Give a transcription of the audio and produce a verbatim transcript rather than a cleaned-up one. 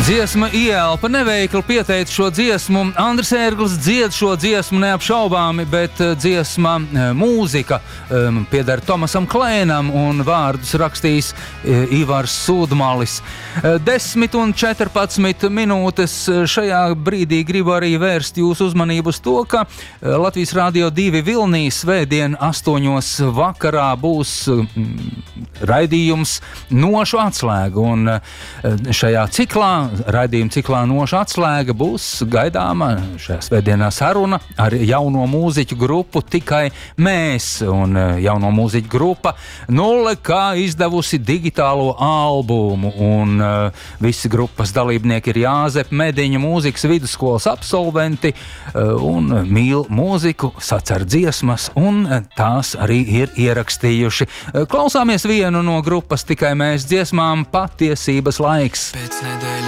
Dziesma Ielpa neveikli pieteica šo dziesmu. Andris Ērglis dzied šo dziesmu neapšaubāmi, bet dziesma mūzika um, pieder Tomasam Klēnam un vārdus rakstījis uh, Ivars Sūdmalis. Uh, desmit un četrpadsmit minūtes šajā brīdī gribu arī vērst jūsu uzmanību uz to, ka uh, Latvijas Rādio divi Vilnī svētdien astoņos vakarā būs uh, raidījums Nošu atslēga. Un uh, šajā ciklā raidījuma ciklā Noša atslēga būs gaidāma šajā svētdienā saruna ar jauno mūziķu grupu Tikai mēs. Un jauno mūziķu grupa Nulle kā izdevusi digitālo albumu. Un uh, visi grupas dalībnieki ir Jāzep Mediņa mūzikas vidusskolas absolventi uh, un mīl mūziku, sacer dziesmas un tās arī ir ierakstījuši. Uh, klausāmies vienu no grupas Tikai mēs dziesmām Patiesības laiks. Pēc nedēļas